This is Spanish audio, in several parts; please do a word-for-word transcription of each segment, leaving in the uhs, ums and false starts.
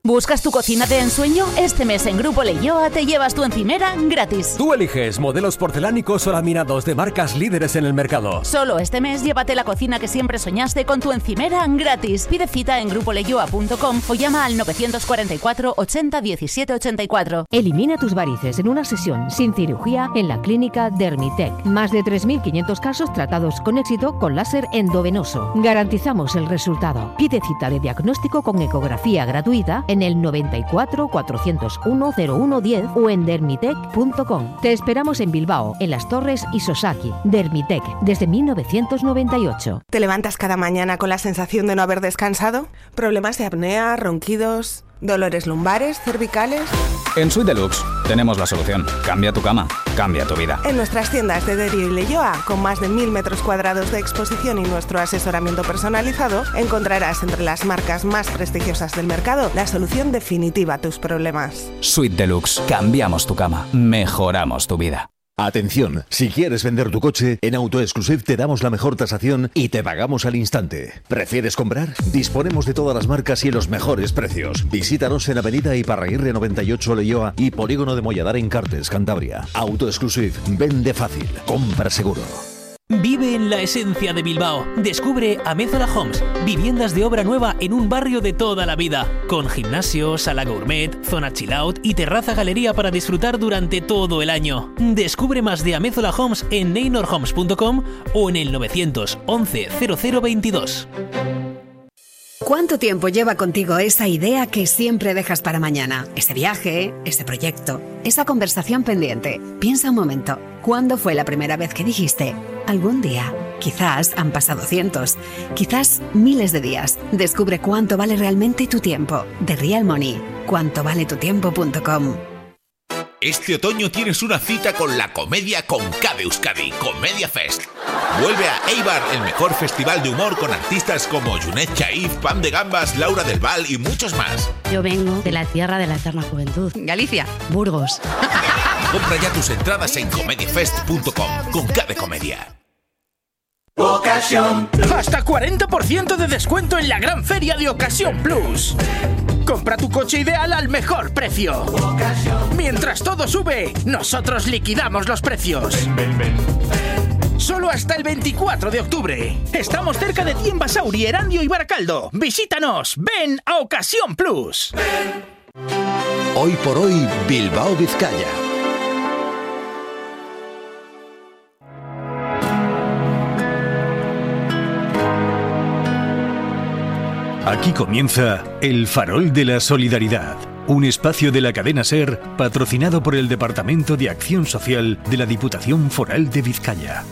¿Buscas tu cocina de ensueño? Este mes en Grupo Leioa te llevas tu encimera gratis. Tú eliges modelos porcelánicos o laminados de marcas líderes en el mercado. Solo este mes llévate la cocina que siempre soñaste con tu encimera gratis. Pide cita en grupo leioa punto com o llama al novecientos cuarenta y cuatro ochenta diecisiete ochenta y cuatro. Elimina tus varices en una sesión sin cirugía en la clínica Dermitec. Más de tres mil quinientos casos tratados con éxito con láser endovenoso. Garantizamos el resultado. Pide cita de diagnóstico con ecografía gratuita en el noventa y cuatro cuatrocientos uno cero uno diez o en dermitec punto com. Te esperamos en Bilbao, en Las Torres y Sosaki. Dermitec, desde mil novecientos noventa y ocho. ¿Te levantas cada mañana con la sensación de no haber descansado? ¿Problemas de apnea, ronquidos, dolores lumbares, cervicales? En Suite Deluxe tenemos la solución. Cambia tu cama, cambia tu vida. En nuestras tiendas de Derio y Leioa, con más de mil metros cuadrados de exposición y nuestro asesoramiento personalizado, encontrarás entre las marcas más prestigiosas del mercado la solución definitiva a tus problemas. Suite Deluxe. Cambiamos tu cama, mejoramos tu vida. Atención, si quieres vender tu coche, en AutoExclusive te damos la mejor tasación y te pagamos al instante. ¿Prefieres comprar? Disponemos de todas las marcas y los mejores precios. Visítanos en Avenida Iparraguirre noventa y ocho Leioa y Polígono de Molladar en Cartes, Cantabria. AutoExclusive, vende fácil, compra seguro. Vive en la esencia de Bilbao. Descubre Amézola Homes, viviendas de obra nueva en un barrio de toda la vida, con gimnasio, sala gourmet, zona chill out y terraza galería para disfrutar durante todo el año. Descubre más de Amézola Homes en neynor homes punto com o en el novecientos once cero cero veintidós. ¿Cuánto tiempo lleva contigo esa idea que siempre dejas para mañana? Ese viaje, ese proyecto, esa conversación pendiente. Piensa un momento, ¿cuándo fue la primera vez que dijiste algún día? Quizás han pasado cientos, quizás miles de días. Descubre cuánto vale realmente tu tiempo. The Real Money. cuánto vale tu tiempo punto com. Este otoño tienes una cita con la comedia con K de Euskadi, Comedia Fest. Vuelve a Eibar, el mejor festival de humor con artistas como Junet Chaif, Pam de Gambas, Laura del Val y muchos más. Yo vengo de la tierra de la eterna juventud. Galicia. Burgos. Compra ya tus entradas en comedia fest punto com con K de Comedia. Ocasión. Hasta cuarenta por ciento de descuento en la gran feria de Ocasión Plus. Compra tu coche ideal al mejor precio. Mientras todo sube, nosotros liquidamos los precios. Ven, ven, ven. Solo hasta el veinticuatro de octubre. Estamos cerca de ti en Basauri, Erandio y Baracaldo. Visítanos. Ven a Ocasión Plus. Hoy por hoy, Bilbao, Vizcaya. Aquí comienza El Farol de la Solidaridad, un espacio de la cadena SER patrocinado por el Departamento de Acción Social de la Diputación Foral de Vizcaya.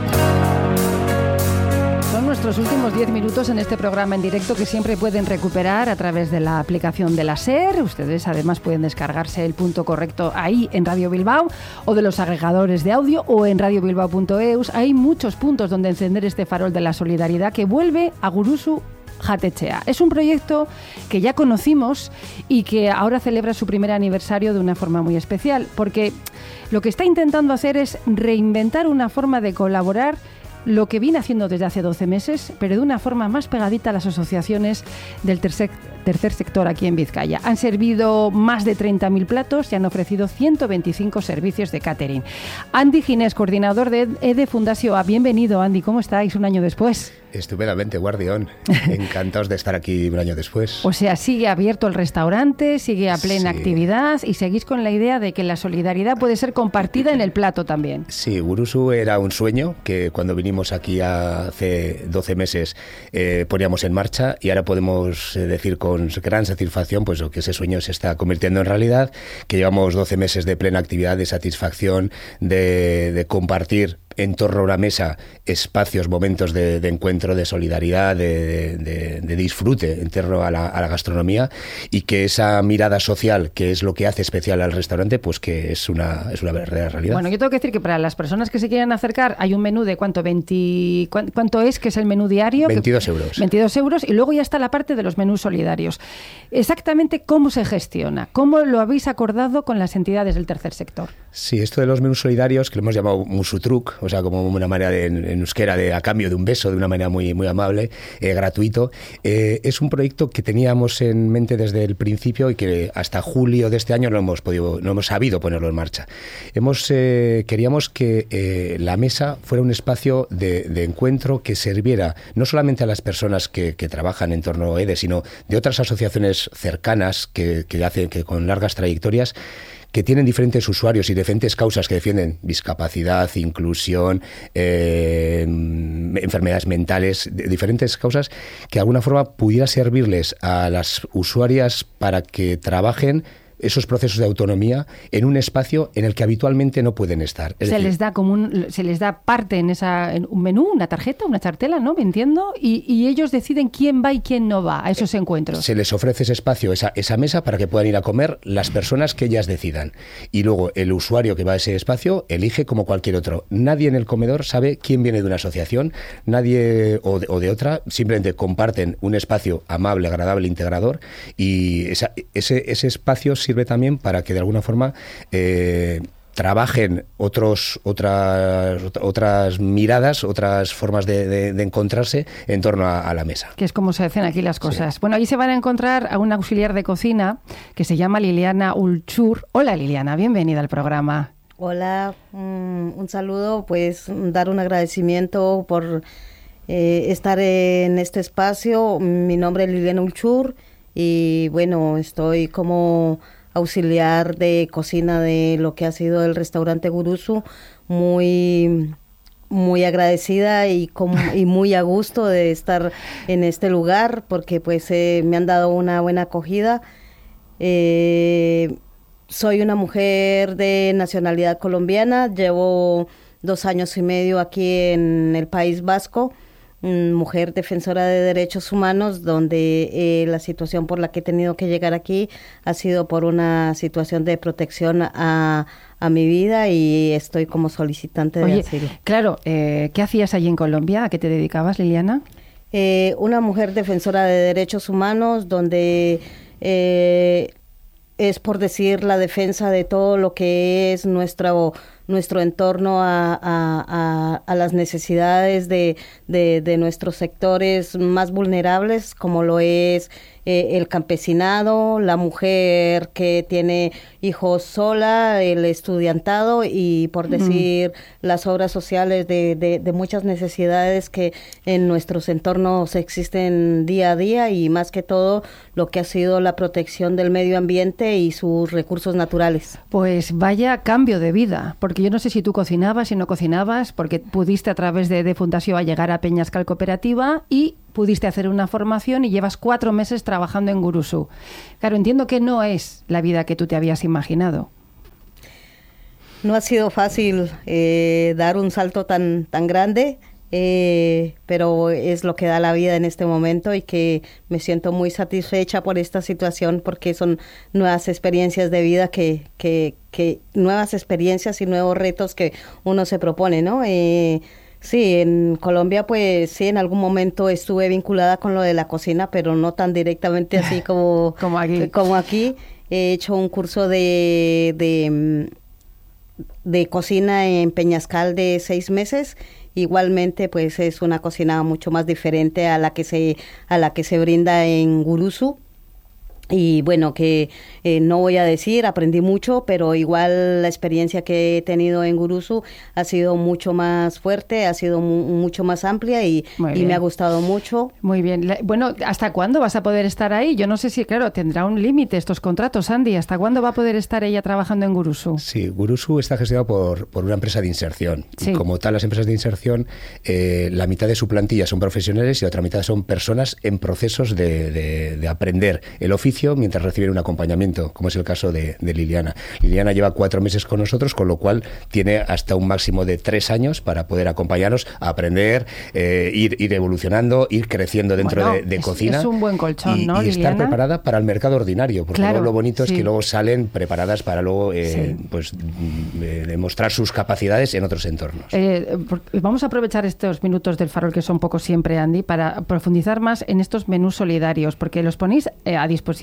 Son nuestros últimos diez minutos en este programa en directo que siempre pueden recuperar a través de la aplicación de la SER. Ustedes además pueden descargarse el punto correcto ahí en Radio Bilbao o de los agregadores de audio o en radio bilbao punto eus. Hay muchos puntos donde encender este farol de la solidaridad que vuelve a Guruzu Jatetxea. Es un proyecto que ya conocimos y que ahora celebra su primer aniversario de una forma muy especial, porque lo que está intentando hacer es reinventar una forma de colaborar, lo que viene haciendo desde hace doce meses, pero de una forma más pegadita a las asociaciones del tercer, tercer sector aquí en Vizcaya. Han servido más de treinta mil platos y han ofrecido ciento veinticinco servicios de catering. Andy Ginés, coordinador de Ede Fundació. Bienvenido, Andy. ¿Cómo estáis un año después? Estupendamente, guardión. Encantados de estar aquí un año después. O sea, sigue abierto el restaurante, sigue a plena sí. actividad y seguís con la idea de que la solidaridad puede ser compartida en el plato también. Sí, Guruzu era un sueño que cuando vinimos aquí hace doce meses eh, poníamos en marcha y ahora podemos eh, decir con gran satisfacción pues que ese sueño se está convirtiendo en realidad, que llevamos doce meses de plena actividad, de satisfacción, de, de compartir en torno a una mesa espacios, momentos de, de encuentro, de solidaridad, de, de, de disfrute en torno a la, a la gastronomía, y que esa mirada social, que es lo que hace especial al restaurante, pues que es una, es una verdadera realidad. Bueno, yo tengo que decir que para las personas que se quieran acercar hay un menú de cuánto, veinte, ¿cuánto es que es el menú diario? veintidós euros. veintidós euros, y luego ya está la parte de los menús solidarios. Exactamente cómo se gestiona, cómo lo habéis acordado con las entidades del tercer sector. Sí, esto de los menús solidarios, que lo hemos llamado Musutruk, o sea, como una manera de, en, en euskera de a cambio de un beso, de una manera muy, muy amable, eh, gratuito. Eh, es un proyecto que teníamos en mente desde el principio y que hasta julio de este año no hemos podido, no hemos sabido ponerlo en marcha. Hemos, eh, queríamos que eh, la mesa fuera un espacio de, de encuentro que sirviera no solamente a las personas que, que trabajan en torno a E D E, sino de otras asociaciones cercanas que, que hacen que con largas trayectorias, que tienen diferentes usuarios y diferentes causas que defienden discapacidad, inclusión, eh, enfermedades mentales, diferentes causas que de alguna forma pudiera servirles a las usuarias para que trabajen esos procesos de autonomía en un espacio en el que habitualmente no pueden estar. Es se decir, les da como un, se les da parte en esa en un menú, una tarjeta, una chartela, ¿no? Me entiendo, y, y ellos deciden quién va y quién no va a esos encuentros. Se les ofrece ese espacio, esa, esa mesa para que puedan ir a comer las personas que ellas decidan. Y luego el usuario que va a ese espacio elige como cualquier otro. Nadie en el comedor sabe quién viene de una asociación, nadie o de, o de otra, simplemente comparten un espacio amable, agradable, integrador, y esa, ese, ese espacio sirve también para que de alguna forma eh, trabajen otros, otras, otras miradas, otras formas de, de, de encontrarse en torno a, a la mesa. Que es como se hacen aquí las cosas. Sí. Bueno, ahí se van a encontrar a una auxiliar de cocina que se llama Liliana Ulchur. Hola Liliana, bienvenida al programa. Hola, um, un saludo, pues dar un agradecimiento por eh, estar en este espacio. Mi nombre es Liliana Ulchur. Y bueno, estoy como auxiliar de cocina de lo que ha sido el restaurante Gurusu, muy, muy agradecida y, como, y muy a gusto de estar en este lugar, porque pues eh, me han dado una buena acogida. Eh, soy una mujer de nacionalidad colombiana, llevo dos años y medio aquí en el País Vasco, mujer defensora de derechos humanos, donde eh, la situación por la que he tenido que llegar aquí ha sido por una situación de protección a, a mi vida y estoy como solicitante de Oye, asilo. Claro, eh, ¿qué hacías allí en Colombia? ¿A qué te dedicabas, Liliana? Eh, una mujer defensora de derechos humanos, donde eh, es por decir la defensa de todo lo que es nuestro nuestro entorno a, a, a, a las necesidades de, de, de nuestros sectores más vulnerables, como lo es eh, el campesinado, la mujer que tiene hijos sola, el estudiantado y, por decir, uh-huh. las obras sociales de, de, de muchas necesidades que en nuestros entornos existen día a día y, más que todo, lo que ha sido la protección del medio ambiente y sus recursos naturales. Pues vaya cambio de vida, porque yo no sé si tú cocinabas, si no cocinabas, porque pudiste a través de, de Fundación a llegar a Peñascal Cooperativa y pudiste hacer una formación y llevas cuatro meses trabajando en Gurusu. Claro, entiendo que no es la vida que tú te habías imaginado. No ha sido fácil eh, dar un salto tan, tan grande, eh, pero es lo que da la vida en este momento y que me siento muy satisfecha por esta situación porque son nuevas experiencias de vida que, que, que nuevas experiencias y nuevos retos que uno se propone, ¿no? Eh, sí, en Colombia pues sí, en algún momento estuve vinculada con lo de la cocina, pero no tan directamente así como, como aquí. Como aquí. He hecho un curso de, de, de cocina en Peñascal de seis meses. Igualmente, pues es una cocina mucho más diferente a la que se a la que se brinda en Gurusu. Y bueno, que eh, no voy a decir, aprendí mucho, pero igual la experiencia que he tenido en Gurusu ha sido mucho más fuerte, ha sido mu mucho más amplia y, y me ha gustado mucho. Muy bien. Bueno, ¿hasta cuándo vas a poder estar ahí? Yo no sé si, claro, tendrá un límite estos contratos, Andy. ¿Hasta cuándo va a poder estar ella trabajando en Gurusu? Sí, Gurusu está gestionado por, por una empresa de inserción. Sí. Y como tal, las empresas de inserción, eh, la mitad de su plantilla son profesionales y la otra mitad son personas en procesos de, de, de aprender el oficio mientras reciben un acompañamiento, como es el caso de, de Liliana. Liliana lleva cuatro meses con nosotros, con lo cual tiene hasta un máximo de tres años para poder acompañarnos a aprender, eh, ir, ir evolucionando, ir creciendo dentro bueno, de, de es, cocina. Es un buen colchón, y, ¿no, y estar Liliana? preparada para el mercado ordinario, porque claro, luego lo bonito sí. es que luego salen preparadas para luego eh, sí. pues eh, demostrar sus capacidades en otros entornos. Eh, vamos a aprovechar estos minutos del Farol, que son pocos siempre, Andy, para profundizar más en estos menús solidarios, porque los ponéis eh, a disposición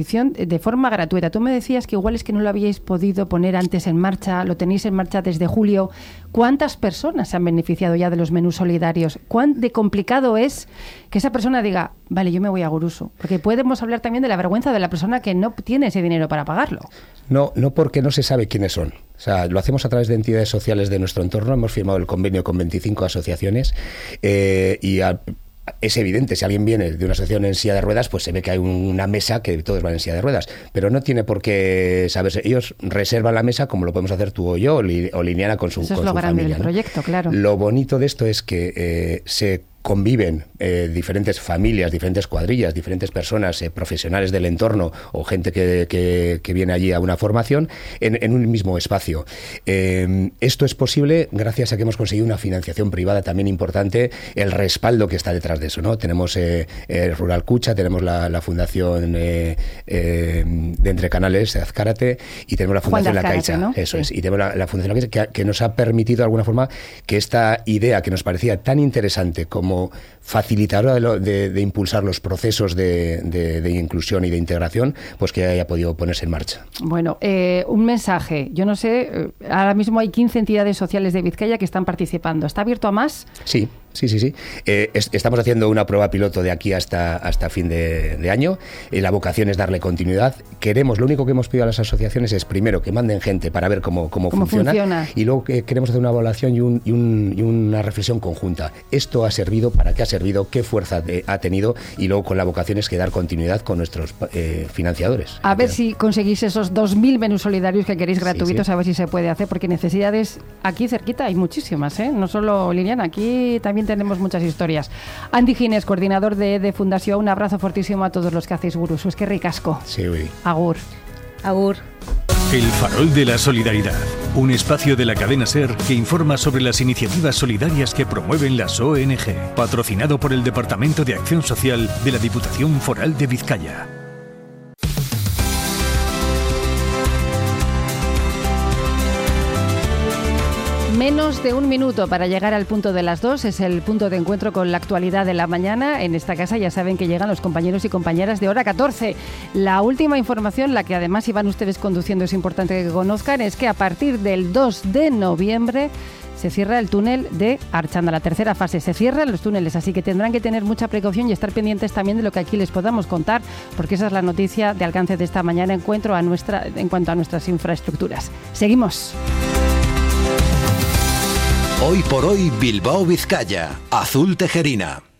disposición de forma gratuita. Tú me decías que igual es que no lo habíais podido poner antes en marcha, lo tenéis en marcha desde julio. ¿Cuántas personas se han beneficiado ya de los menús solidarios? ¿Cuán de complicado es que esa persona diga, vale, yo me voy a Guruso? Porque podemos hablar también de la vergüenza de la persona que no tiene ese dinero para pagarlo. No, no porque no se sabe quiénes son. O sea, lo hacemos a través de entidades sociales de nuestro entorno. Hemos firmado el convenio con veinticinco asociaciones eh, y a, es evidente, si alguien viene de una asociación en silla de ruedas, pues se ve que hay una mesa que todos van en silla de ruedas, pero no tiene por qué saberse. Ellos reservan la mesa como lo podemos hacer tú o yo o, Li, o Liliana con su, Eso con es lo su grande familia, del ¿no? proyecto, claro. Lo bonito de esto es que eh, se conviven eh, diferentes familias, diferentes cuadrillas, diferentes personas, eh, profesionales del entorno o gente que, que, que viene allí a una formación en, en un mismo espacio. Eh, esto es posible gracias a que hemos conseguido una financiación privada también importante, el respaldo que está detrás de eso, ¿no? Tenemos eh, eh, Rural Cucha, tenemos la, la Fundación eh, eh, de Entre Canales, Azcárate, y tenemos la Fundación La Caixa, ¿no? Eso sí. es, y tenemos la, la Fundación La Caixa que, que nos ha permitido de alguna forma que esta idea que nos parecía tan interesante como como facilitadora de, lo, de, de impulsar los procesos de, de, de inclusión y de integración, pues que haya podido ponerse en marcha. Bueno, eh, un mensaje. Yo no sé, eh, ahora mismo hay quince entidades sociales de Vizcaya que están participando. ¿Está abierto a más? Sí. Sí, sí, sí. Eh, es, estamos haciendo una prueba piloto de aquí hasta, hasta fin de, de año. Eh, la vocación es darle continuidad. Queremos, lo único que hemos pedido a las asociaciones es, primero, que manden gente para ver cómo, cómo, ¿Cómo funciona, funciona. Y luego que queremos hacer una evaluación y, un, y, un, y una reflexión conjunta. ¿Esto ha servido? ¿Para qué ha servido? ¿Qué fuerza de, ha tenido? Y luego con la vocación es que dar continuidad con nuestros eh, financiadores. A ver si conseguís esos dos mil menús solidarios que queréis gratuitos, sí, sí. A ver si se puede hacer, porque necesidades aquí cerquita hay muchísimas, ¿eh? No solo Liliana, aquí también tenemos muchas historias. Andy Gines, coordinador de, de Fundación, un abrazo fortísimo a todos los que hacéis Guruso. Es que ricasco. Sí, uy. Agur. Agur. El Farol de la Solidaridad, un espacio de la cadena SER que informa sobre las iniciativas solidarias que promueven las O N G, patrocinado por el Departamento de Acción Social de la Diputación Foral de Vizcaya. Menos de un minuto para llegar al punto de las dos, es el punto de encuentro con la actualidad de la mañana. En esta casa ya saben que llegan los compañeros y compañeras de Hora catorce. La última información, la que además iban ustedes conduciendo, es importante que conozcan, es que a partir del dos de noviembre se cierra el túnel de Archanda, la tercera fase. Se cierran los túneles, así que tendrán que tener mucha precaución y estar pendientes también de lo que aquí les podamos contar, porque esa es la noticia de alcance de esta mañana encuentro a nuestra, en cuanto a nuestras infraestructuras. Seguimos. Hoy por hoy Bilbao Vizcaya, Azul Tejerina.